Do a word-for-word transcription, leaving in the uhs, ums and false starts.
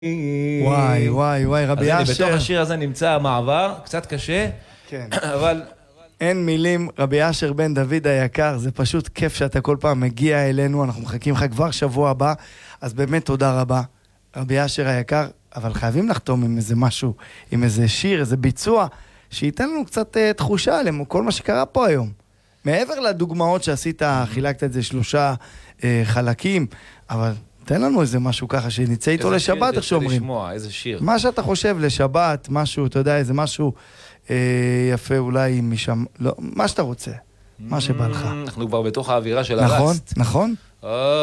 וואי, וואי, וואי, רבי אשר. בתוך השיר הזה נמצא המעבר, קצת קשה, אבל... אין מילים, רבי אשר בן דוד היקר, זה פשוט כיף שאתה כל פעם מגיע אלינו, אנחנו מחכים לך כבר שבוע הבא, אז באמת תודה רבה, רבי אשר היקר, אבל חייבים לחתום עם איזה משהו, עם איזה שיר, איזה ביצוע, שייתן לנו קצת uh, תחושה עליהם, כל מה שקרה פה היום. מעבר לדוגמאות שעשית, חילקת את זה שלושה uh, חלקים, אבל תן לנו איזה משהו ככה, שנצא איתו לשבת, איך שאומרים. לשמוע, איזה שיר. מה שאתה חושב לשבת, משהו, אתה יודע, איזה משהו אה, יפה אולי משם, לא, מה שאתה רוצה, מה שבא לך. אנחנו כבר בתוך האווירה של נכון, הרסט. נכון.